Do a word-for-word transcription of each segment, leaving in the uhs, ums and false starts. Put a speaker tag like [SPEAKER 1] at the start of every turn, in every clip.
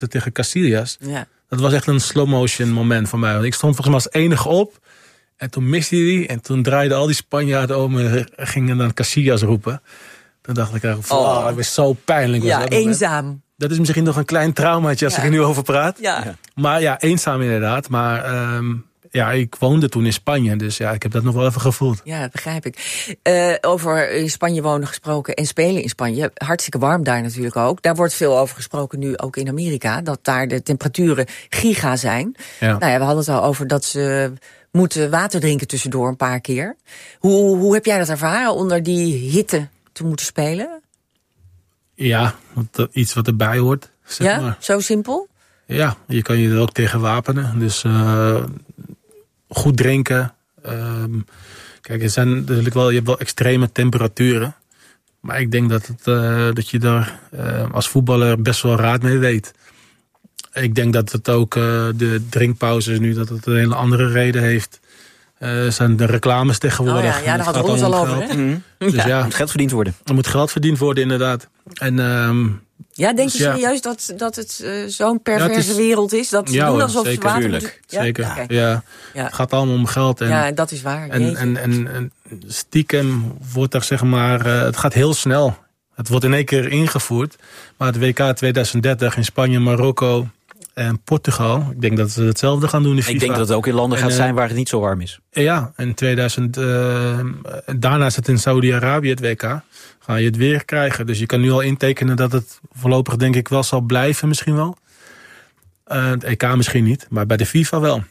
[SPEAKER 1] tegen Casillas.
[SPEAKER 2] Ja.
[SPEAKER 1] Dat was echt een slow-motion moment voor mij. Want ik stond volgens mij als enige op. En toen miste hij die. En toen draaiden al die Spanjaarden om en gingen dan Casillas roepen. Toen dacht ik eigenlijk, oh, het was zo pijnlijk.
[SPEAKER 2] Ja,
[SPEAKER 1] was dat
[SPEAKER 2] eenzaam.
[SPEAKER 1] moment. Dat is misschien nog een klein traumaatje als ja. ik er nu over praat.
[SPEAKER 2] Ja.
[SPEAKER 1] Maar ja, eenzaam inderdaad. Maar um, ja, ik woonde toen in Spanje. Dus ja, ik heb dat nog wel even gevoeld.
[SPEAKER 2] Ja, dat begrijp ik. Uh, over in Spanje wonen gesproken en spelen in Spanje. Hartstikke warm daar natuurlijk ook. Daar wordt veel over gesproken nu ook in Amerika. Dat daar de temperaturen giga zijn.
[SPEAKER 1] Ja.
[SPEAKER 2] Nou ja, we hadden het al over dat ze moeten water drinken tussendoor een paar keer. Hoe, hoe heb jij dat ervaren onder die hitte te moeten spelen?
[SPEAKER 1] Ja, iets wat erbij hoort, zeg
[SPEAKER 2] ja,
[SPEAKER 1] maar.
[SPEAKER 2] Zo simpel?
[SPEAKER 1] Ja, je kan je er ook tegen wapenen. Dus uh, goed drinken. Um, kijk, er zijn natuurlijk wel, je hebt wel extreme temperaturen. Maar ik denk dat, het, uh, dat je daar uh, als voetballer best wel raad mee weet. Ik denk dat het ook uh, de drinkpauzes nu, dat het een hele andere reden heeft. Uh, zijn de reclames tegenwoordig.
[SPEAKER 2] Oh ja, ja, daar hadden we het al over. Hè?
[SPEAKER 3] Mm-hmm.
[SPEAKER 1] Dus ja,
[SPEAKER 3] ja, er moet geld verdiend worden.
[SPEAKER 1] Er moet geld verdiend worden, inderdaad. En, um,
[SPEAKER 2] ja, denk je
[SPEAKER 1] dus
[SPEAKER 2] serieus
[SPEAKER 1] ja.
[SPEAKER 2] dat, dat het uh, zo'n perverse
[SPEAKER 1] ja, het is,
[SPEAKER 2] wereld is? Dat ze
[SPEAKER 1] ja,
[SPEAKER 2] doen alsof
[SPEAKER 1] zeker,
[SPEAKER 2] ze water
[SPEAKER 1] tuurlijk,
[SPEAKER 2] moeten... Ja?
[SPEAKER 1] Zeker,
[SPEAKER 2] Okay.
[SPEAKER 1] ja. ja. Het gaat allemaal om geld. En,
[SPEAKER 2] ja, dat is waar.
[SPEAKER 1] En, en, en, en stiekem wordt er, zeg maar, uh, het gaat heel snel. Het wordt in één keer ingevoerd. Maar het W K tweeduizend dertig in Spanje, Marokko en Portugal, ik denk dat ze hetzelfde gaan doen in FIFA.
[SPEAKER 3] Ik denk dat het ook in landen
[SPEAKER 1] en,
[SPEAKER 3] gaat
[SPEAKER 1] uh,
[SPEAKER 3] zijn waar het niet zo warm is.
[SPEAKER 1] Ja, in tweeduizend, uh, daarna is het in Saudi-Arabië het W K. Ga je het weer krijgen. Dus je kan nu al intekenen dat het voorlopig denk ik wel zal blijven misschien wel. Uh, het E K misschien niet, maar bij de FIFA wel.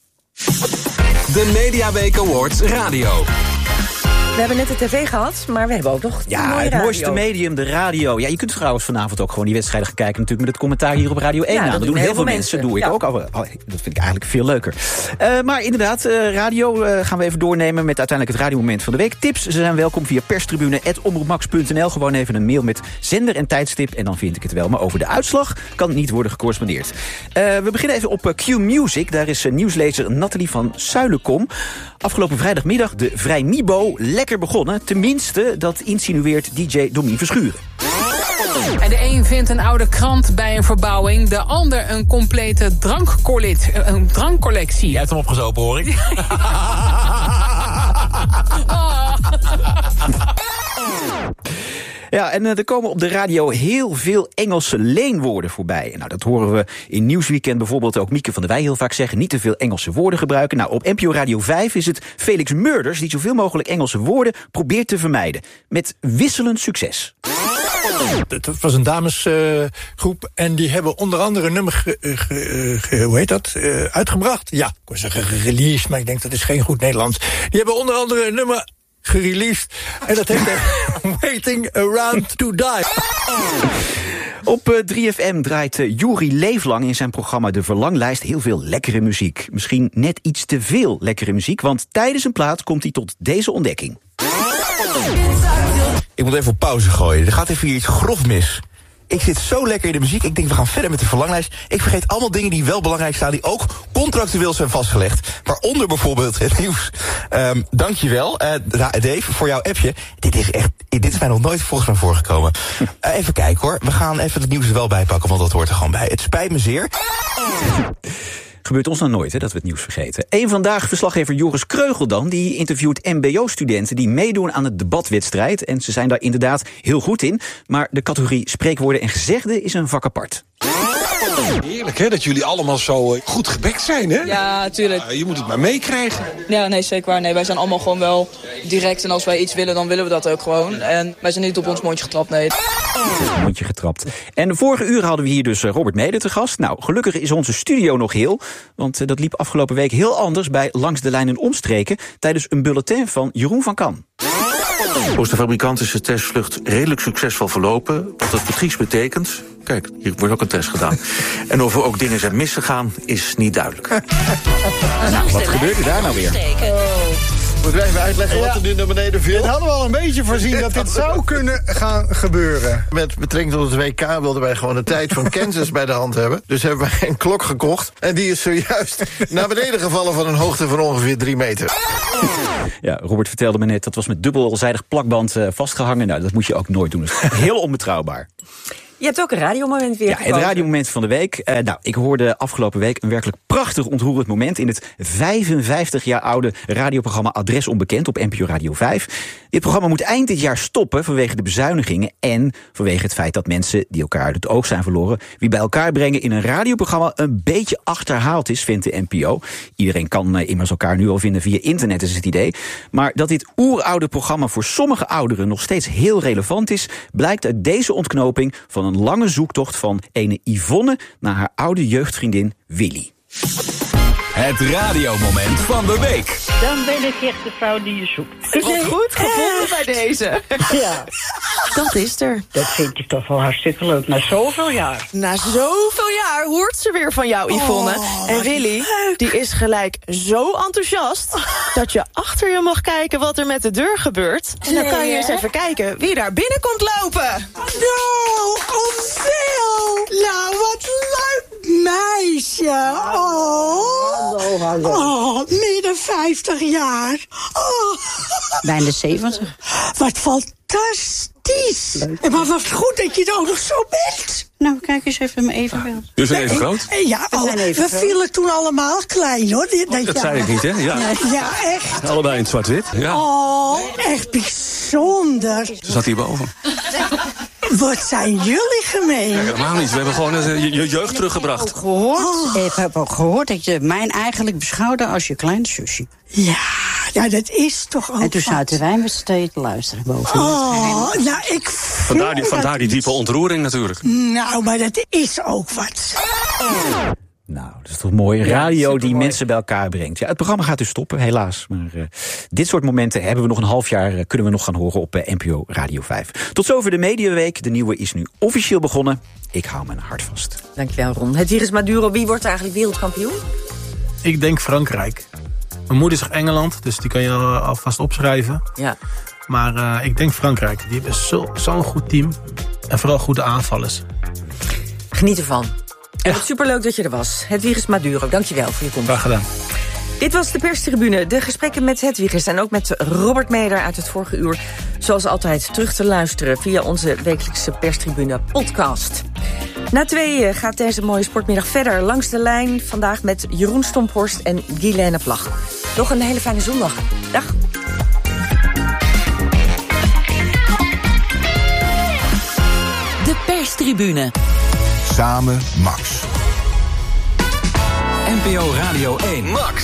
[SPEAKER 4] De Mediaweek Awards Radio.
[SPEAKER 2] We hebben net de tv gehad, maar we hebben ook nog
[SPEAKER 3] Ja,
[SPEAKER 2] mooie
[SPEAKER 3] het
[SPEAKER 2] radio.
[SPEAKER 3] mooiste medium, de radio. Ja, je kunt trouwens vanavond ook gewoon die wedstrijden gaan kijken, natuurlijk met het commentaar hier op Radio één.
[SPEAKER 2] Ja,
[SPEAKER 3] nou,
[SPEAKER 2] dat
[SPEAKER 3] dat
[SPEAKER 2] doen
[SPEAKER 3] doen heel veel mensen.
[SPEAKER 2] mensen.
[SPEAKER 3] Dat doe ik
[SPEAKER 2] Ja.
[SPEAKER 3] ook. Oh, oh, dat vind ik eigenlijk veel leuker. Uh, maar inderdaad, uh, radio uh, gaan we even doornemen met uiteindelijk het radiomoment van de week. Tips, ze zijn welkom via perstribune at omroepmax punt n l. Gewoon even een mail met zender en tijdstip en dan vind ik het wel. Maar over de uitslag kan niet worden gecorrespondeerd. Uh, we beginnen even op uh, Q Music. Daar is uh, nieuwslezer Nathalie van Zuilenkom. Afgelopen vrijdagmiddag de Vrij Nibo lekker begonnen. Tenminste, dat insinueert D J Domien Verschuren.
[SPEAKER 5] En de een vindt een oude krant bij een verbouwing. De ander een complete drankcollet, een drankcollectie.
[SPEAKER 6] Je hebt hem opgezopen, hoor ik.
[SPEAKER 5] Oh.
[SPEAKER 3] Ja, en uh, er komen op de radio heel veel Engelse leenwoorden voorbij. Nou, dat horen we in Nieuwsweekend bijvoorbeeld ook Mieke van der Wij heel vaak zeggen. Niet te veel Engelse woorden gebruiken. Nou, op N P O Radio vijf is het Felix Murders die zoveel mogelijk Engelse woorden probeert te vermijden. Met wisselend succes.
[SPEAKER 6] Het was een damesgroep uh, en die hebben onder andere een nummer ge, ge, ge, hoe heet dat, uh, uitgebracht. Ja, ik wil zeggen gereleased, maar ik denk dat is geen goed Nederlands. Die hebben onder andere een nummer gereleased en dat heet Waiting Around to Die.
[SPEAKER 3] Op uh, drie F M draait uh, Juri Leeflang in zijn programma De Verlanglijst heel veel lekkere muziek. Misschien net iets te veel lekkere muziek, want tijdens een plaat komt hij tot deze ontdekking.
[SPEAKER 7] Ik moet even op pauze gooien. Er gaat even hier iets grof mis. Ik zit zo lekker in de muziek. Ik denk, we gaan verder met de verlanglijst. Ik vergeet allemaal dingen die wel belangrijk staan, die ook contractueel zijn vastgelegd. Waaronder bijvoorbeeld het nieuws. Um, dankjewel, uh, Dave, voor jouw appje. Dit is echt, dit is mij nog nooit volgens mij voorgekomen. Uh, even kijken hoor. We gaan even het nieuws er wel bij pakken, want dat hoort er gewoon bij. Het spijt me zeer.
[SPEAKER 3] Gebeurt ons nou nooit, hè, dat we het nieuws vergeten. Eén vandaag verslaggever Joris Kreugel dan, die interviewt M B O-studenten die meedoen aan het debatwedstrijd. En ze zijn daar inderdaad heel goed in. Maar de categorie spreekwoorden en gezegden is een vak apart.
[SPEAKER 8] Heerlijk hè, dat jullie allemaal zo uh, goed gebekt zijn hè?
[SPEAKER 9] Ja, tuurlijk.
[SPEAKER 8] Uh, je moet het maar meekrijgen.
[SPEAKER 9] Ja, nee, zeker waar. Nee, wij zijn allemaal gewoon wel direct. En als wij iets willen, dan willen we dat ook gewoon. En wij zijn niet op ons mondje getrapt, nee.
[SPEAKER 3] Mondje getrapt. En de vorige uur hadden we hier dus Robert Meder te gast. Nou, gelukkig is onze studio nog heel. Want uh, dat liep afgelopen week heel anders bij Langs de Lijn en Omstreken tijdens een bulletin van Jeroen van Kan.
[SPEAKER 10] Volgens de fabrikant is de testvlucht redelijk succesvol verlopen. Wat dat precies betekent, kijk, hier wordt ook een test gedaan. En of er ook dingen zijn misgegaan, is niet duidelijk.
[SPEAKER 3] Nou, wat gebeurde daar nou weer?
[SPEAKER 11] Moeten wij even uitleggen wat er nu naar beneden viel?
[SPEAKER 12] Het hadden we al een beetje voorzien dat dit zou kunnen gaan gebeuren.
[SPEAKER 11] Met betrekking tot het W K wilden wij gewoon de tijd van Kansas bij de hand hebben. Dus hebben wij een klok gekocht. En die is zojuist naar beneden gevallen van een hoogte van ongeveer drie meter.
[SPEAKER 3] Ja, Robert vertelde me net, dat was met dubbelzijdig plakband uh, vastgehangen. Nou, dat moet je ook nooit doen. Dat is heel onbetrouwbaar.
[SPEAKER 2] Je hebt ook een radiomoment weer
[SPEAKER 3] Ja, het radiomoment van de week. Uh, nou, ik hoorde afgelopen week een werkelijk prachtig ontroerend moment in het vijfenvijftig jaar oude radioprogramma Adres Onbekend op N P O Radio vijf. Dit programma moet eind dit jaar stoppen vanwege de bezuinigingen en vanwege het feit dat mensen die elkaar uit het oog zijn verloren, wie bij elkaar brengen in een radioprogramma een beetje achterhaald is, vindt de N P O. Iedereen kan uh, immers elkaar nu al vinden via internet, is het idee. Maar dat dit oeroude programma voor sommige ouderen nog steeds heel relevant is, blijkt uit deze ontknoping van een lange zoektocht van ene Yvonne naar haar oude jeugdvriendin Willy.
[SPEAKER 4] Het radiomoment van de week.
[SPEAKER 13] Dan ben ik echt de vrouw die je zoekt.
[SPEAKER 14] Wat goed gevonden bij deze.
[SPEAKER 13] Ja.
[SPEAKER 14] Dat is er.
[SPEAKER 13] Dat vind ik toch wel hartstikke leuk. Na zoveel jaar.
[SPEAKER 14] Na zoveel jaar hoort ze weer van jou, Yvonne.
[SPEAKER 13] Oh,
[SPEAKER 14] en Willy, die is gelijk zo enthousiast dat je achter je mag kijken wat er met de deur gebeurt. En dan kan je eens even kijken wie daar binnen komt lopen.
[SPEAKER 15] Nou, onveel. Nou, wat leuk meisje. Oh.
[SPEAKER 13] Hallo, hallo.
[SPEAKER 15] Oh, midden vijftig jaar. Oh.
[SPEAKER 13] Bijna zeventig.
[SPEAKER 15] Wat fantastisch. Leuk. Maar wat goed dat je er ook nog zo bent.
[SPEAKER 13] Nou, kijk eens even mijn evenbeeld.
[SPEAKER 8] Dus zijn even groot?
[SPEAKER 15] Ja, oh, we groot. vielen toen allemaal klein, hoor. Dat,
[SPEAKER 8] dat, dat zei ik niet, hè? Ja,
[SPEAKER 15] ja echt.
[SPEAKER 8] Allebei in het zwart-wit. Ja.
[SPEAKER 15] Oh, echt bijzonder.
[SPEAKER 8] Ze zat hierboven.
[SPEAKER 15] Wat zijn jullie gemeen?
[SPEAKER 8] Ja, helemaal niet. We hebben gewoon je, je jeugd teruggebracht.
[SPEAKER 13] Ik heb ook gehoord, oh. ik heb ook gehoord dat je mij eigenlijk beschouwde als je kleine zusje.
[SPEAKER 15] Ja, ja, dat is toch ook.
[SPEAKER 13] En toen zaten wij met z'n tweeën te luisteren boven.
[SPEAKER 15] Oh, nou, ik
[SPEAKER 8] vandaar die, vandaar die diepe ontroering natuurlijk.
[SPEAKER 15] Nou, maar dat is ook wat.
[SPEAKER 3] Oh. Nou, dat is toch mooi. Radio ja, die mooi. mensen bij elkaar brengt. Ja, het programma gaat dus stoppen, helaas. Maar uh, dit soort momenten hebben we nog een half jaar, uh, kunnen we nog gaan horen op uh, N P O Radio vijf. Tot zover de Mediaweek. De nieuwe is nu officieel begonnen. Ik hou mijn hart vast.
[SPEAKER 2] Dankjewel, Ron. Het virus Maduro, wie wordt eigenlijk wereldkampioen?
[SPEAKER 1] Ik denk Frankrijk. Mijn moeder is nog Engeland, dus die kan je alvast opschrijven.
[SPEAKER 2] Ja.
[SPEAKER 1] Maar uh, ik denk Frankrijk. Die hebben zo, zo'n goed team. En vooral goede aanvallers.
[SPEAKER 2] Geniet ervan. En wat superleuk dat je er was. Hedwiges Maduro, dankjewel voor je komst.
[SPEAKER 1] Graag gedaan.
[SPEAKER 2] Dit was de perstribune. De gesprekken met Hedwiges en ook met Robert Meder uit het vorige uur. Zoals altijd terug te luisteren via onze wekelijkse perstribune podcast. Na tweeën gaat deze mooie sportmiddag verder langs de lijn. Vandaag met Jeroen Stomphorst en Guilaine Vlag. Nog een hele fijne zondag. Dag.
[SPEAKER 16] De perstribune.
[SPEAKER 17] Samen Max.
[SPEAKER 4] N P O Radio één. Max.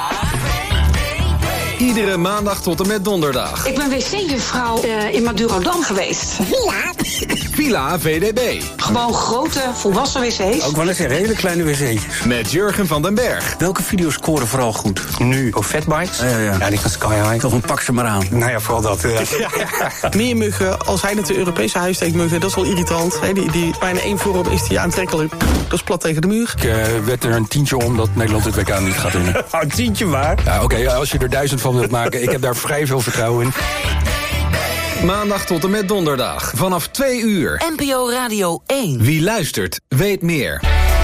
[SPEAKER 4] Iedere maandag tot en met donderdag.
[SPEAKER 18] Ik ben wc-juffrouw uh, in Madurodam geweest.
[SPEAKER 4] Villa. Villa V D B.
[SPEAKER 18] Gewoon grote, volwassen wc's.
[SPEAKER 19] Ook wel eens een hele kleine wc'tjes.
[SPEAKER 4] Met Jurgen van den Berg.
[SPEAKER 19] Welke video's scoren vooral goed? Nu. Oh, fatbikes?
[SPEAKER 20] Ja, ja, ja.
[SPEAKER 19] Ja, die van Sky High. Of een pak ze maar aan.
[SPEAKER 20] Nou ja, vooral dat. Uh. ja, ja. Meer muggen, als hij het de Europese huissteekmuggen, dat is wel irritant. He, die, die bijna één voorop is die aantrekkelijk. Dat is plat tegen de muur.
[SPEAKER 19] Ik uh, werd er een tientje om dat Nederland het W K niet gaat winnen.
[SPEAKER 20] Een tientje waar?
[SPEAKER 19] Ja, oké, okay, als je er duizend van wilt maken, ik heb daar vrij veel vertrouwen in.
[SPEAKER 4] Maandag tot en met donderdag, vanaf twee uur.
[SPEAKER 16] N P O Radio één.
[SPEAKER 4] Wie luistert, weet meer.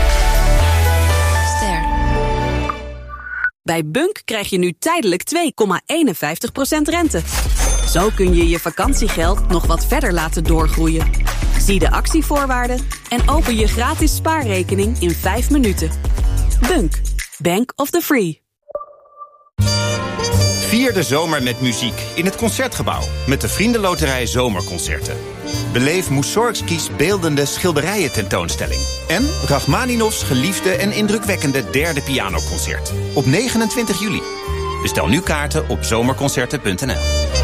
[SPEAKER 21] Ster. Bij Bunk krijg je nu tijdelijk twee komma eenenvijftig procent rente. Zo kun je je vakantiegeld nog wat verder laten doorgroeien. Zie de actievoorwaarden en open je gratis spaarrekening in vijf minuten. Bunk. Bank of the Free.
[SPEAKER 22] Vier de zomer met muziek in het Concertgebouw met de Vriendenloterij Zomerconcerten. Beleef Mussorgskis beeldende schilderijen tentoonstelling en Rachmaninovs geliefde en indrukwekkende derde pianoconcert op negenentwintig juli. Bestel nu kaarten op zomerconcerten punt n l.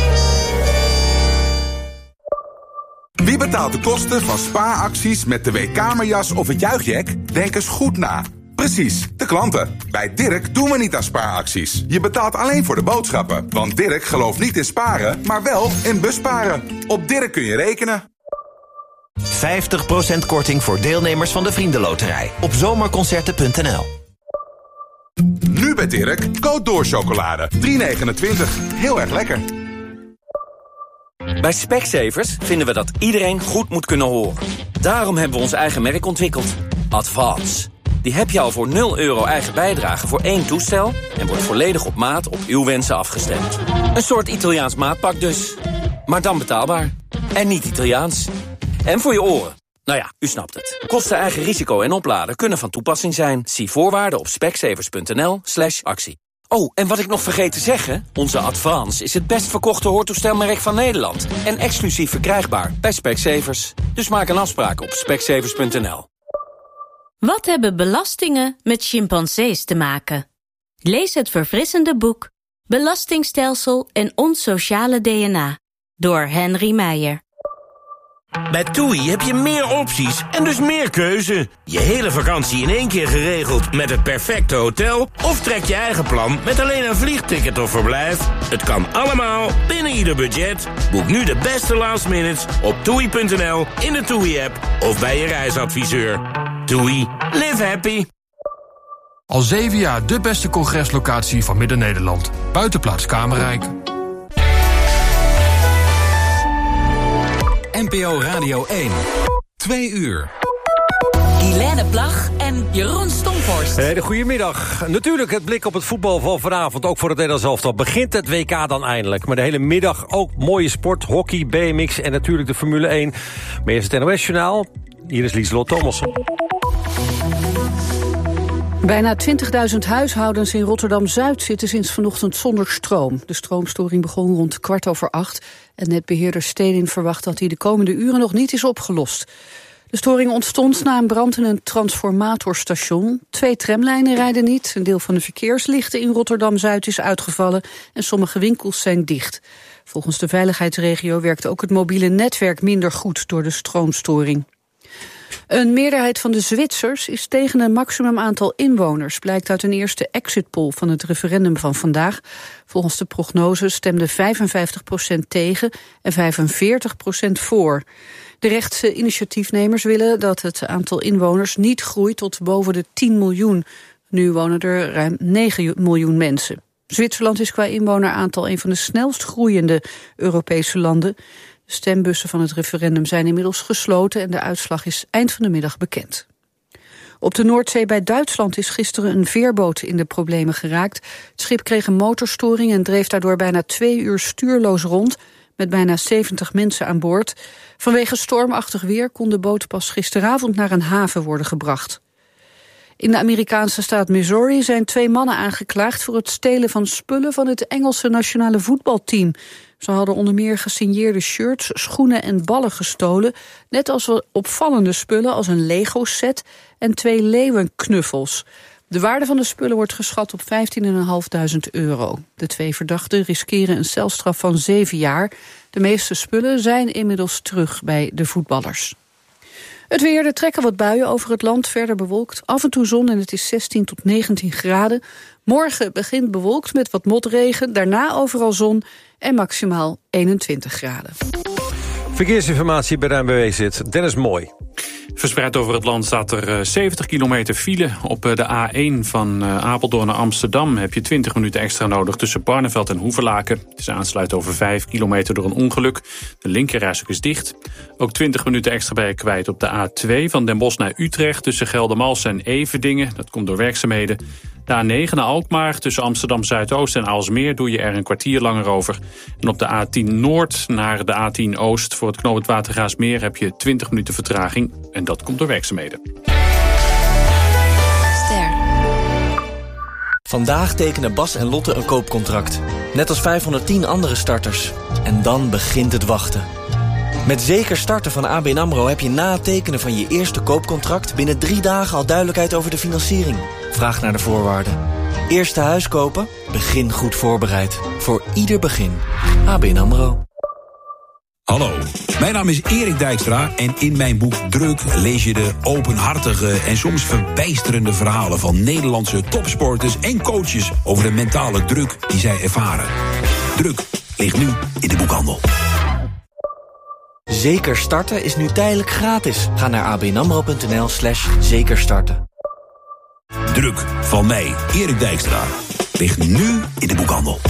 [SPEAKER 17] Wie betaalt de kosten van spaaracties met de Weekkamerjas of het Juichjack? Denk eens goed na. Precies, de klanten. Bij Dirk doen we niet aan spaaracties. Je betaalt alleen voor de boodschappen. Want Dirk gelooft niet in sparen, maar wel in busparen. Op Dirk kun je rekenen.
[SPEAKER 22] vijftig procent korting voor deelnemers van de Vriendenloterij op zomerconcerten punt n l.
[SPEAKER 17] Nu bij Dirk, Côte d'Or chocolade. drie negenentwintig. Heel erg lekker.
[SPEAKER 23] Bij Specsavers vinden we dat iedereen goed moet kunnen horen. Daarom hebben we ons eigen merk ontwikkeld. Advance. Die heb je al voor nul euro eigen bijdrage voor één toestel en wordt volledig op maat op uw wensen afgestemd. Een soort Italiaans maatpak dus. Maar dan betaalbaar. En niet Italiaans. En voor je oren. Nou ja, u snapt het. Kosten, eigen risico en opladen kunnen van toepassing zijn. Zie voorwaarden op specsavers.nl slash actie. Oh, en wat ik nog vergeet te zeggen... onze Advance is het best verkochte hoortoestelmerk van Nederland. En exclusief verkrijgbaar bij Specsavers. Dus maak een afspraak op specsavers punt n l.
[SPEAKER 5] Wat hebben belastingen met chimpansees te maken? Lees het verfrissende boek Belastingstelsel en ons sociale D N A door Henry Meijer.
[SPEAKER 6] Bij TUI heb je meer opties en dus meer keuze. Je hele vakantie in één keer geregeld met het perfecte hotel... of trek je eigen plan met alleen een vliegticket of verblijf. Het kan allemaal binnen ieder budget. Boek nu de beste last minutes op toei punt n l, in de TUI-app of bij je reisadviseur. TUI, live happy.
[SPEAKER 7] Al zeven jaar de beste congreslocatie van Midden-Nederland. Buitenplaats Kamerrijk.
[SPEAKER 4] N P O Radio één. Twee uur.
[SPEAKER 16] Guilaine Plag en Jeroen Stomphorst.
[SPEAKER 24] Hele goedemiddag. Natuurlijk het blik op het voetbal van vanavond. Ook voor het Nederlands elftal begint het W K dan eindelijk. Maar de hele middag ook mooie sport, hockey, B M X en natuurlijk de Formule één. Maar eerst het N O S-journaal. Hier is Lieselot Thomassen.
[SPEAKER 25] Bijna twintigduizend huishoudens in Rotterdam-Zuid zitten sinds vanochtend zonder stroom. De stroomstoring begon rond kwart over acht en netbeheerder Stedin verwacht dat die de komende uren nog niet is opgelost. De storing ontstond na een brand in een transformatorstation. Twee tramlijnen rijden niet, een deel van de verkeerslichten in Rotterdam-Zuid is uitgevallen en sommige winkels zijn dicht. Volgens de veiligheidsregio werkt ook het mobiele netwerk minder goed door de stroomstoring. Een meerderheid van de Zwitsers is tegen een maximum aantal inwoners, blijkt uit een eerste exit poll van het referendum van vandaag. Volgens de prognose stemde vijfenvijftig procent tegen en vijfenveertig procent voor. De rechtse initiatiefnemers willen dat het aantal inwoners niet groeit tot boven de tien miljoen. Nu wonen er ruim negen miljoen mensen. Zwitserland is qua inwoneraantal een van de snelst groeiende Europese landen. De stembussen van het referendum zijn inmiddels gesloten en de uitslag is eind van de middag bekend. Op de Noordzee bij Duitsland is gisteren een veerboot in de problemen geraakt. Het schip kreeg een motorstoring en dreef daardoor bijna twee uur stuurloos rond, met bijna zeventig mensen aan boord. Vanwege stormachtig weer kon de boot pas gisteravond naar een haven worden gebracht. In de Amerikaanse staat Missouri zijn twee mannen aangeklaagd voor het stelen van spullen van het Engelse nationale voetbalteam. Ze hadden onder meer gesigneerde shirts, schoenen en ballen gestolen, net als opvallende spullen als een Lego-set en twee leeuwenknuffels. De waarde van de spullen wordt geschat op vijftienduizend vijfhonderd euro. De twee verdachten riskeren een celstraf van zeven jaar. De meeste spullen zijn inmiddels terug bij de voetballers. Het weer, er trekken wat buien over het land, verder bewolkt. Af en toe zon en het is zestien tot negentien graden. Morgen begint bewolkt met wat motregen, daarna overal zon en maximaal eenentwintig graden.
[SPEAKER 24] Verkeersinformatie bij de N B W zit Dennis Mooi.
[SPEAKER 26] Verspreid over het land staat er zeventig kilometer file. Op de A één van Apeldoorn naar Amsterdam heb je twintig minuten extra nodig tussen Barneveld en Hoevelaken. Het is aansluit over vijf kilometer door een ongeluk. De linkerrijstrook is dicht. Ook twintig minuten extra ben je kwijt op de A twee van Den Bosch naar Utrecht tussen Geldermalsen en Everdingen. Dat komt door werkzaamheden. De A negen naar Alkmaar tussen Amsterdam Zuidoost en Aalsmeer doe je er een kwartier langer over. En op de A tien Noord naar de A tien Oost voor het knooppunt Watergraafsmeer heb je twintig minuten vertraging. En dat komt door werkzaamheden.
[SPEAKER 27] Ster. Vandaag tekenen Bas en Lotte een koopcontract. Net als vijfhonderdtien andere starters. En dan begint het wachten. Met Zeker Starten van A B N AMRO heb je na het tekenen van je eerste koopcontract binnen drie dagen al duidelijkheid over de financiering. Vraag naar de voorwaarden. Eerste huis kopen? Begin goed voorbereid. Voor ieder begin. A B N AMRO.
[SPEAKER 28] Hallo, mijn naam is Erik Dijkstra en in mijn boek Druk lees je de openhartige en soms verbijsterende verhalen van Nederlandse topsporters en coaches over de mentale druk die zij ervaren. Druk ligt nu in de boekhandel.
[SPEAKER 27] Zeker Starten is nu tijdelijk gratis. Ga naar abnamro.nl slash zekerstarten.
[SPEAKER 28] Druk van mij, Erik Dijkstra, ligt nu in de boekhandel.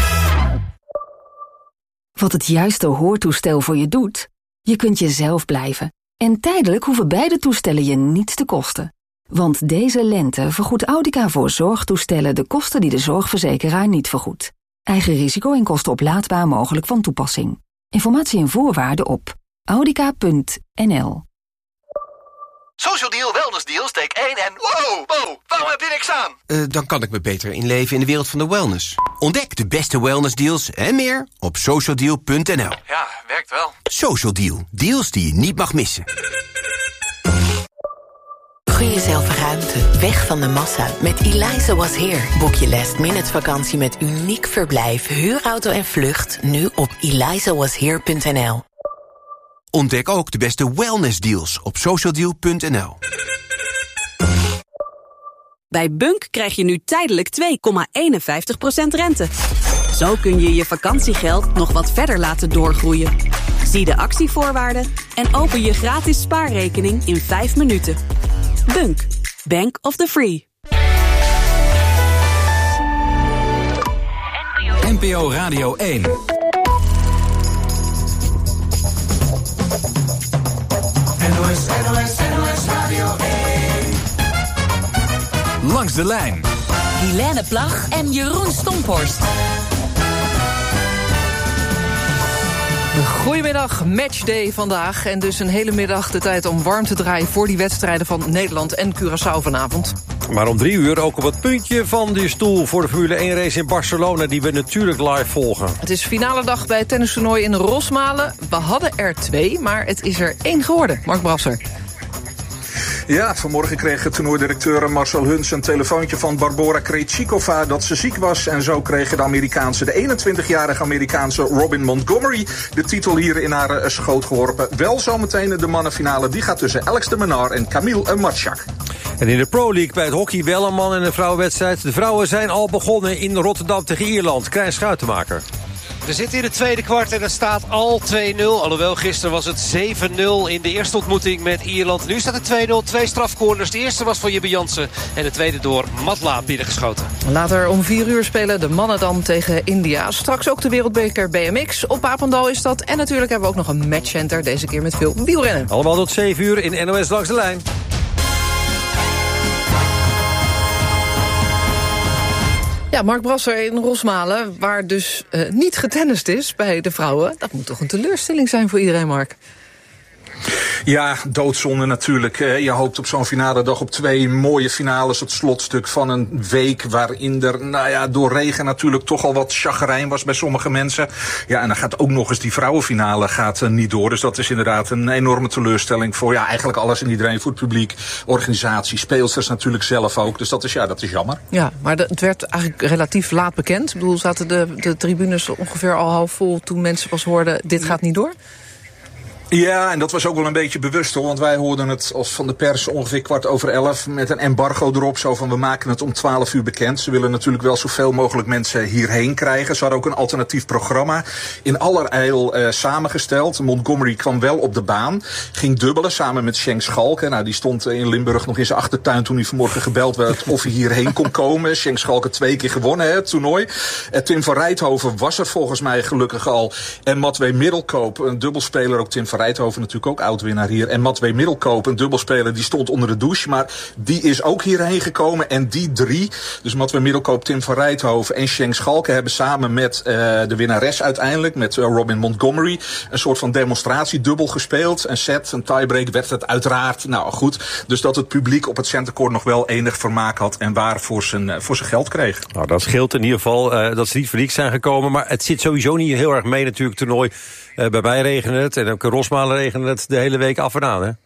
[SPEAKER 29] Wat het juiste hoortoestel voor je doet? Je kunt jezelf blijven. En tijdelijk hoeven beide toestellen je niets te kosten. Want deze lente vergoedt Audica voor zorgtoestellen de kosten die de zorgverzekeraar niet vergoedt. Eigen risico en kosten oplaadbaar mogelijk van toepassing. Informatie en voorwaarden op audica punt n l.
[SPEAKER 3] Social Deal, Wellness Deal, steek één en... Wow, wow, waarom heb je niks aan?
[SPEAKER 8] Uh, dan kan ik me beter inleven in de wereld van de wellness. Ontdek de beste wellness deals en meer op social deal punt n l.
[SPEAKER 3] Ja, werkt wel.
[SPEAKER 8] Social Deal, deals die je niet mag missen.
[SPEAKER 9] Gun jezelf ruimte, weg van de massa. Met Eliza Was Here. Boek je last minute vakantie met uniek verblijf, huurauto en vlucht... nu op eliza was here punt n l.
[SPEAKER 8] Ontdek ook de beste wellness deals op social deal punt n l.
[SPEAKER 21] Bij Bunk krijg je nu tijdelijk twee komma eenenvijftig procent rente. Zo kun je je vakantiegeld nog wat verder laten doorgroeien. Zie de actievoorwaarden en open je gratis spaarrekening in vijf minuten. Bunk, Bank of the Free.
[SPEAKER 4] N P O Radio één.
[SPEAKER 10] N O S, N O S, N O S Radio één.
[SPEAKER 4] Langs de lijn.
[SPEAKER 16] Guilaine Plag en Jeroen Stomphorst.
[SPEAKER 11] Goedemiddag, matchday vandaag. En dus een hele middag de tijd om warm te draaien... voor die wedstrijden van Nederland en Curaçao vanavond.
[SPEAKER 24] Maar om drie uur ook op het puntje van die stoel... voor de Formule één race in Barcelona... die we natuurlijk live volgen.
[SPEAKER 11] Het is finale dag bij het tennistoernooi in Rosmalen. We hadden er twee, maar het is er één geworden. Mark Brasser.
[SPEAKER 12] Ja, vanmorgen kreeg toernooidirecteur Marcel Huns een telefoontje van Barbora Krejcikova dat ze ziek was. En zo kreeg de Amerikaanse, de eenentwintigjarige Amerikaanse Robin Montgomery de titel hier in haar schoot geworpen. Wel zometeen de mannenfinale, die gaat tussen Alex de Minaur en Camille Marchak.
[SPEAKER 24] En in de Pro League bij het hockey wel een man- en een vrouwenwedstrijd. De vrouwen zijn al begonnen in Rotterdam tegen Ierland. Krijn Schuitenmaker.
[SPEAKER 13] We zitten in het tweede kwart en het staat al twee nul. Alhoewel, gisteren was het zeven nul in de eerste ontmoeting met Ierland. Nu staat het twee nul, twee strafcorners. De eerste was van Jibbe Jansen en de tweede door Matla binnengeschoten.
[SPEAKER 11] Later om vier uur spelen de mannen dan tegen India. Straks ook de wereldbeker B M X. Op Papendal is dat. En natuurlijk hebben we ook nog een matchcenter. Deze keer met veel wielrennen.
[SPEAKER 24] Allemaal tot zeven uur in N O S Langs de Lijn.
[SPEAKER 11] Ja, Mark Brasser in Rosmalen, waar dus uh, niet getennist is bij de vrouwen. Dat moet toch een teleurstelling zijn voor iedereen, Mark?
[SPEAKER 12] Ja, doodzonde natuurlijk. Je hoopt op zo'n finale dag op twee mooie finales. Het slotstuk van een week waarin er nou ja, door regen natuurlijk toch al wat chagrijn was bij sommige mensen. Ja, en dan gaat ook nog eens die vrouwenfinale gaat niet door. Dus dat is inderdaad een enorme teleurstelling voor ja, eigenlijk alles en iedereen. Voor het publiek, organisatie, speelsters natuurlijk zelf ook. Dus dat is, ja, dat is jammer.
[SPEAKER 11] Ja, maar de, het werd eigenlijk relatief laat bekend. Ik bedoel, zaten de, de tribunes ongeveer al half vol toen mensen pas hoorden, dit gaat niet door?
[SPEAKER 12] Ja, en dat was ook wel een beetje bewust hoor. Want wij hoorden het als van de pers ongeveer kwart over elf met een embargo erop. Zo van we maken het om twaalf uur bekend. Ze willen natuurlijk wel zoveel mogelijk mensen hierheen krijgen. Ze hadden ook een alternatief programma in allerijl uh, samengesteld. Montgomery kwam wel op de baan. Ging dubbelen samen met Schenk Schalke. Nou, die stond in Limburg nog in zijn achtertuin toen hij vanmorgen gebeld werd of hij hierheen kon komen. Schenk Schalke twee keer gewonnen, hè, het toernooi. Uh, Tim van Rijthoven was er volgens mij gelukkig al. En Matwee Middelkoop, een dubbelspeler, ook Tim van Rijthoven natuurlijk ook oud-winnaar hier. En Matwee Middelkoop, een dubbelspeler, die stond onder de douche. Maar die is ook hierheen gekomen. En die drie, dus Matwee Middelkoop, Tim van Rijthoven en Schenk Schalke, hebben samen met uh, de winnares uiteindelijk, met uh, Robin Montgomery, een soort van demonstratiedubbel gespeeld. Een set, een tiebreak werd het uiteraard. Nou goed, dus dat het publiek op het centercourt nog wel enig vermaak had en waar voor zijn, uh, voor zijn geld kreeg.
[SPEAKER 24] Nou, dat scheelt in ieder geval uh, dat ze niet voor niks zijn gekomen. Maar het zit sowieso niet heel erg mee natuurlijk, toernooi. Uh, bij mij regende het en ook in Rosmalen regende het de hele week af en aan, hè?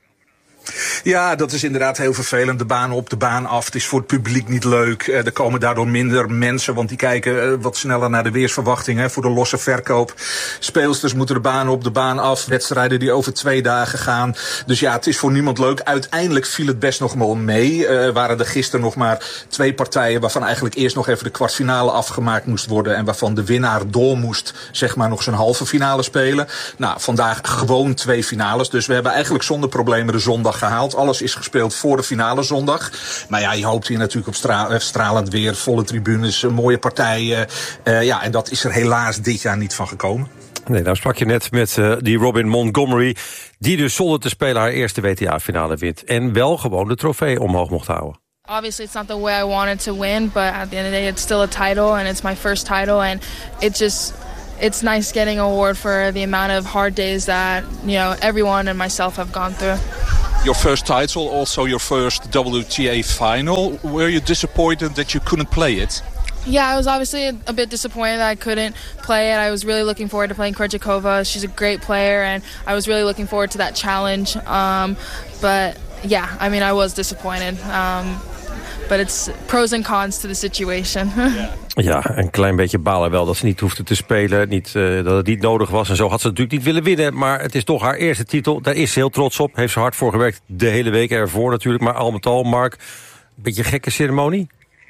[SPEAKER 12] Ja, dat is inderdaad heel vervelend. De baan op, de baan af. Het is voor het publiek niet leuk. Uh, er komen daardoor minder mensen, want die kijken uh, wat sneller naar de weersverwachtingen voor de losse verkoop. Speelsters moeten de baan op, de baan af. Wedstrijden die over twee dagen gaan. Dus ja, het is voor niemand leuk. Uiteindelijk viel het best nog wel mee. Uh, waren er gisteren nog maar twee partijen waarvan eigenlijk eerst nog even de kwartfinale afgemaakt moest worden en waarvan de winnaar door moest, zeg maar, nog zijn halve finale spelen. Nou, vandaag gewoon twee finales. Dus we hebben eigenlijk zonder problemen de zondag gehaald. Alles is gespeeld voor de finale zondag. Maar ja, je hoopt hier natuurlijk op stra- stralend weer, volle tribunes, mooie partijen. Uh, ja, en dat is er helaas dit jaar niet van gekomen.
[SPEAKER 24] Nee, nou sprak je net met uh, die Robin Montgomery, die dus zonder te spelen haar eerste W T A-finale wint. En wel gewoon de trofee omhoog mocht houden.
[SPEAKER 14] Obviously it's not the way I wanted to win, but at the end of the day it's still a title and it's my first title and it just... It's nice getting an award for the amount of hard days that, you know, everyone and myself have gone through.
[SPEAKER 12] your first title, also your first W T A final. Were you disappointed that you couldn't play it?
[SPEAKER 14] Yeah, I was obviously a, a bit disappointed that I couldn't play it. I was really looking forward to playing Krejcikova. She's a great player, and I was really looking forward to that challenge. Um, but yeah, I mean, I was disappointed. Um, but it's pros and cons to the situation.
[SPEAKER 24] Ja, een klein beetje balen wel dat ze niet hoefde te spelen. Niet, uh, dat het niet nodig was. En zo had ze natuurlijk niet willen winnen. Maar het is toch haar eerste titel. Daar is ze heel trots op. Heeft ze hard voor gewerkt. De hele week ervoor natuurlijk. Maar al met al, Mark, een beetje een gekke ceremonie.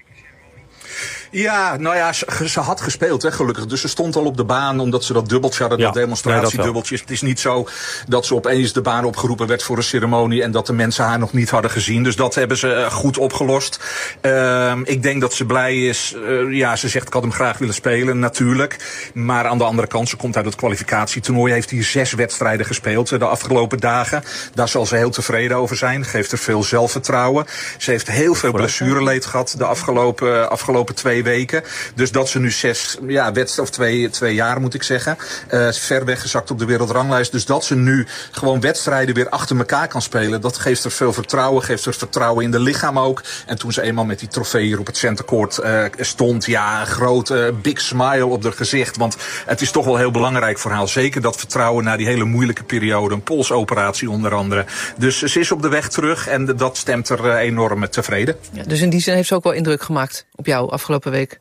[SPEAKER 12] Ja, nou ja, ze, ze had gespeeld, hè, gelukkig. Dus ze stond al op de baan, omdat ze dat dubbeltje hadden, ja, dat demonstratiedubbeltje. Nee, het is niet zo dat ze opeens de baan opgeroepen werd voor een ceremonie en dat de mensen haar nog niet hadden gezien. Dus dat hebben ze goed opgelost. Uh, ik denk dat ze blij is. Uh, ja, ze zegt, ik had hem graag willen spelen, natuurlijk. Maar aan de andere kant, ze komt uit het kwalificatietoernooi, heeft hier zes wedstrijden gespeeld de afgelopen dagen. Daar zal ze heel tevreden over zijn. Geeft er veel zelfvertrouwen. Ze heeft heel veel blessureleed gehad de afgelopen, afgelopen twee weken. Dus dat ze nu zes, ja, wedstrijden, of twee, twee jaar moet ik zeggen, uh, ver weggezakt op de wereldranglijst. Dus dat ze nu gewoon wedstrijden weer achter elkaar kan spelen, dat geeft er veel vertrouwen, geeft er vertrouwen in de lichaam ook. En toen ze eenmaal met die trofee hier op het centercourt uh, stond, ja, een grote big smile op haar gezicht. Want het is toch wel heel belangrijk voor haar. Zeker dat vertrouwen na die hele moeilijke periode, een polsoperatie onder andere. Dus ze is op de weg terug en dat stemt er uh, enorm tevreden.
[SPEAKER 11] Ja, dus in die zin heeft ze ook wel indruk gemaakt op jou afgelopen week.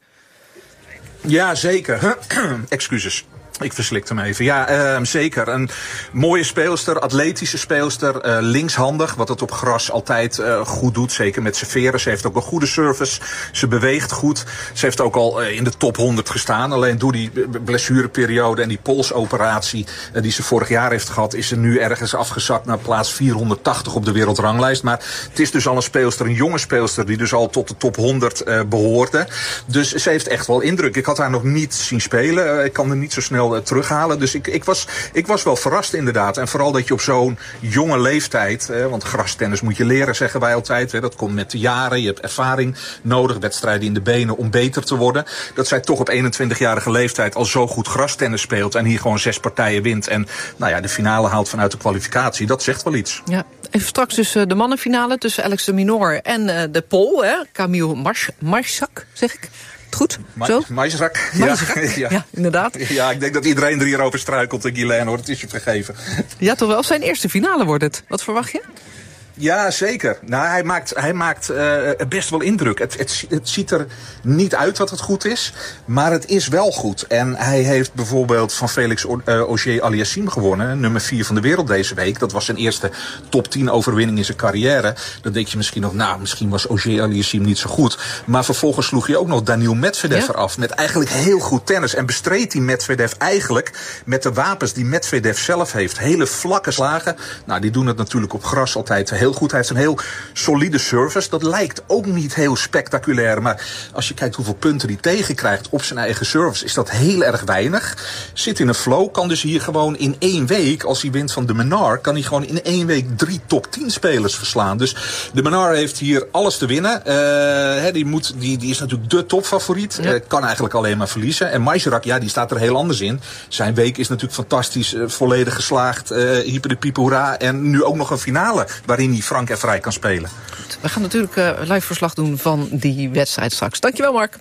[SPEAKER 12] Ja, zeker. Excuses. Ik verslikte hem even. Ja, uh, zeker. Een mooie speelster, atletische speelster, uh, linkshandig, wat het op gras altijd uh, goed doet. Zeker met serveren. Ze heeft ook een goede service. Ze beweegt goed. Ze heeft ook al uh, in de top honderd gestaan. Alleen door die blessureperiode en die polsoperatie uh, die ze vorig jaar heeft gehad, is ze nu ergens afgezakt naar plaats vierhonderdtachtig op de wereldranglijst. Maar het is dus al een speelster, een jonge speelster, die dus al tot de top honderd uh, behoorde. Dus ze heeft echt wel indruk. Ik had haar nog niet zien spelen. Uh, ik kan er niet zo snel terughalen. Dus ik, ik, was, ik was wel verrast inderdaad. En vooral dat je op zo'n jonge leeftijd, eh, want grastennis moet je leren, zeggen wij altijd. Hè, dat komt met de jaren. Je hebt ervaring nodig, wedstrijden in de benen om beter te worden. Dat zij toch op eenentwintigjarige leeftijd al zo goed grastennis speelt en hier gewoon zes partijen wint en nou ja, de finale haalt vanuit de kwalificatie. Dat zegt wel iets.
[SPEAKER 11] Ja, even straks dus de mannenfinale tussen Alex de Minaur en uh, de Pool, hè, Kamil Majchrzak, zeg ik. Goed,
[SPEAKER 12] Ma-
[SPEAKER 11] zo?
[SPEAKER 12] Majchrzak.
[SPEAKER 11] Ja, ja. ja, inderdaad.
[SPEAKER 12] Ja, ik denk dat iedereen er hierover struikelt. Guylaine, hoor, het is je vergeven.
[SPEAKER 11] Ja, toch wel. Zijn eerste finale wordt het. Wat verwacht je?
[SPEAKER 12] Ja, zeker. Nou, hij maakt, hij maakt uh, best wel indruk. Het, het, het ziet er niet uit dat het goed is, maar het is wel goed. En hij heeft bijvoorbeeld van Felix uh, Auger-Aliassime gewonnen, nummer vier van de wereld deze week. Dat was zijn eerste top tien overwinning in zijn carrière. Dan denk je misschien nog, nou, misschien was Auger-Aliassime niet zo goed. Maar vervolgens sloeg je ook nog Daniil Medvedev ja? eraf met eigenlijk heel goed tennis. En bestreed die Medvedev eigenlijk met de wapens die Medvedev zelf heeft. Hele vlakke slagen. Nou, die doen het natuurlijk op gras altijd heel goed. Hij heeft een heel solide service. Dat lijkt ook niet heel spectaculair. Maar als je kijkt hoeveel punten hij tegenkrijgt op zijn eigen service, is dat heel erg weinig. Zit in een flow. Kan dus hier gewoon in één week, als hij wint van de Minaur, kan hij gewoon in één week drie top tien spelers verslaan. Dus de Minaur heeft hier alles te winnen. Uh, he, die, moet, die, die is natuurlijk de topfavoriet. Ja. Uh, kan eigenlijk alleen maar verliezen. En Majchrzak, ja, die staat er heel anders in. Zijn week is natuurlijk fantastisch. Uh, volledig geslaagd. Uh, hyper de piep hoera. En nu ook nog een finale waarin hij frank en vrij kan spelen.
[SPEAKER 11] We gaan natuurlijk uh, live verslag doen van die wedstrijd straks. Dankjewel, Mark.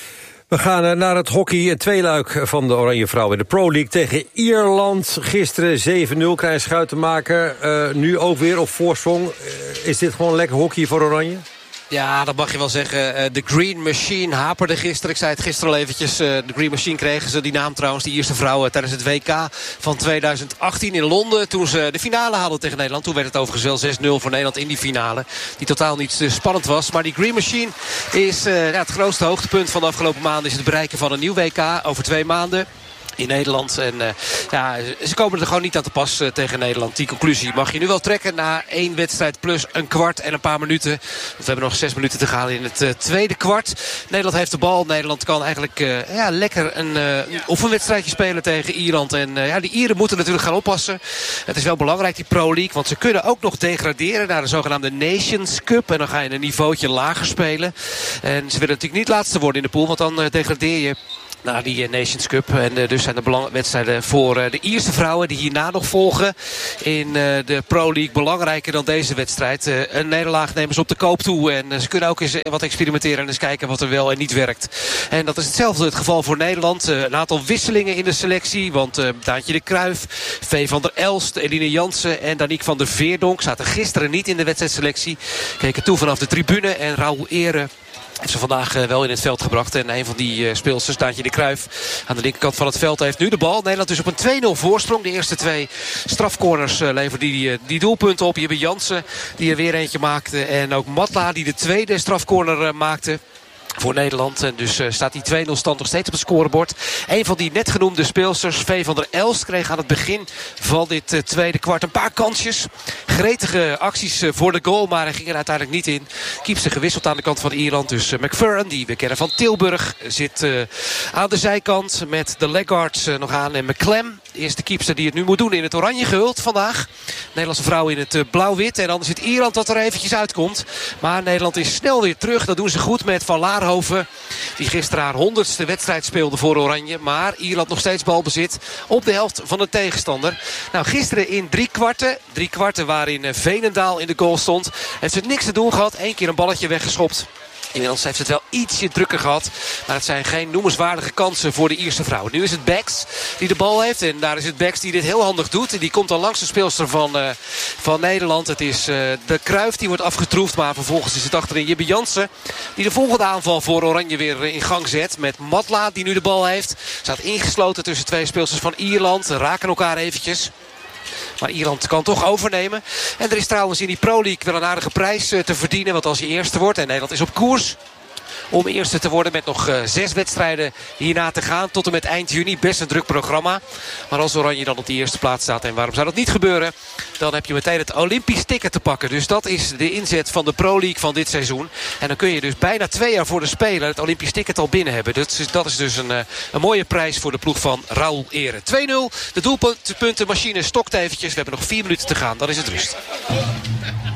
[SPEAKER 24] We gaan uh, naar het hockey. Het tweeluik van de Oranje Vrouwen in de Pro League tegen Ierland. Gisteren zeven nul krijgen schuit te maken. Uh, nu ook weer op voorsprong. Uh, is dit gewoon lekker hockey voor Oranje?
[SPEAKER 13] Ja, dat mag je wel zeggen. De Green Machine haperde gisteren. Ik zei het gisteren al eventjes. De Green Machine kregen ze die naam trouwens. Die eerste vrouwen tijdens het W K van tweeduizend achttien in Londen. Toen ze de finale haalden tegen Nederland. Toen werd het overigens wel zes nul voor Nederland in die finale. Die totaal niet spannend was. Maar die Green Machine is uh, ja, het grootste hoogtepunt van de afgelopen maanden. Is het bereiken van een nieuw W K over twee maanden. In Nederland. En uh, ja, ze komen er gewoon niet aan te pas uh, tegen Nederland. Die conclusie mag je nu wel trekken na één wedstrijd plus een kwart en een paar minuten. Want we hebben nog zes minuten te gaan in het uh, tweede kwart. Nederland heeft de bal. Nederland kan eigenlijk uh, ja, lekker een, uh, een oefenwedstrijdje spelen tegen Ierland. En uh, ja, die Ieren moeten natuurlijk gaan oppassen. Het is wel belangrijk, die Pro League. Want ze kunnen ook nog degraderen naar de zogenaamde Nations Cup. En dan ga je een niveautje lager spelen. En ze willen natuurlijk niet laatste worden in de pool. Want dan uh, degradeer je Na die Nations Cup. En uh, dus zijn de belang- wedstrijden voor uh, de Ierse vrouwen die hierna nog volgen in uh, de Pro League belangrijker dan deze wedstrijd. Uh, een nederlaag nemen ze op de koop toe. En uh, ze kunnen ook eens wat experimenteren en eens kijken wat er wel en niet werkt. En dat is hetzelfde het geval voor Nederland. Uh, een aantal wisselingen in de selectie. Want uh, Daantje de Kruijf, V. van der Elst, Eline Jansen en Danique van der Veerdonk zaten gisteren niet in de wedstrijdselectie. Keken toe vanaf de tribune en Raoul Ere heeft ze vandaag uh, wel in het veld gebracht. En een van die uh, speelsters, Daantje de Kruijf, aan de linkerkant van het veld heeft nu de bal. Nederland dus op een twee nul voorsprong. De eerste twee strafcorners uh, leveren die, uh, die doelpunten op. Jibbe Jansen die er weer eentje maakte. En ook Matla die de tweede strafcorner uh, maakte voor Nederland. En dus uh, staat die twee nul stand nog steeds op het scorebord. Een van die net genoemde speelsters, V. van der Elst, kreeg aan het begin van dit uh, tweede kwart een paar kansjes. Gretige acties uh, voor de goal, maar hij ging er uiteindelijk niet in. Kiepste gewisseld aan de kant van Ierland. Dus uh, McFerrin, die we kennen van Tilburg, zit uh, aan de zijkant met de Leggards uh, nog aan. En McClem, de eerste kiepster die het nu moet doen in het oranje gehuld vandaag. Nederlandse vrouw in het uh, blauw-wit. En dan zit Ierland dat er eventjes uitkomt. Maar Nederland is snel weer terug. Dat doen ze goed met Van Laarhoven, die gisteren haar honderdste wedstrijd speelde voor Oranje. Maar Ierland nog steeds balbezit op de helft van de tegenstander. Nou, gisteren in drie kwarten. Drie kwarten waarin Veenendaal in de goal stond. Heeft ze niks te doen gehad. Eén keer een balletje weggeschopt. Inmiddels heeft het wel ietsje drukker gehad. Maar het zijn geen noemenswaardige kansen voor de Ierse vrouwen. Nu is het Becks die de bal heeft. En daar is het Becks die dit heel handig doet. En die komt dan langs de speelster van, uh, van Nederland. Het is uh, de Kruijf die wordt afgetroefd. Maar vervolgens is het achterin Jibbe Jansen die de volgende aanval voor Oranje weer in gang zet. Met Matla die nu de bal heeft. Staat ingesloten tussen twee speelsters van Ierland. Raken elkaar eventjes. Maar Ierland kan toch overnemen. En er is trouwens in die Pro League wel een aardige prijs te verdienen. Want als je eerste wordt en Nederland is op koers om eerste te worden met nog uh, zes wedstrijden hierna te gaan. Tot en met eind juni. Best een druk programma. Maar als Oranje dan op die eerste plaats staat, en waarom zou dat niet gebeuren, dan heb je meteen het Olympisch ticket te pakken. Dus dat is de inzet van de Pro League van dit seizoen. En dan kun je dus bijna twee jaar voor de Spelen het Olympisch ticket al binnen hebben. Dat is, dat is dus een, uh, een mooie prijs voor de ploeg van Raoul Ere. twee nul. De doelpuntenmachine stokt eventjes. We hebben nog vier minuten te gaan. Dan is het rust.